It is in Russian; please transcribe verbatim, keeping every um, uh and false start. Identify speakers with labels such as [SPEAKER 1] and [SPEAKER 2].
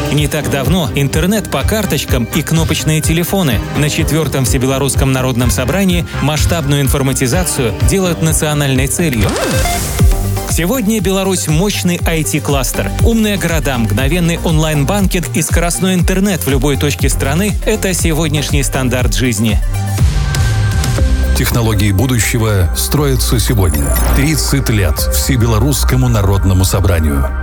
[SPEAKER 1] Не так давно интернет по карточкам и кнопочные телефоны. На четвертом Всебелорусском народном собрании масштабную информатизацию делают национальной целью. Сегодня Беларусь — мощный ай ти-кластер. Умные города, мгновенный онлайн-банкинг и скоростной интернет в любой точке страны — это сегодняшний стандарт жизни.
[SPEAKER 2] Технологии будущего строятся сегодня. тридцать лет Всебелорусскому народному собранию.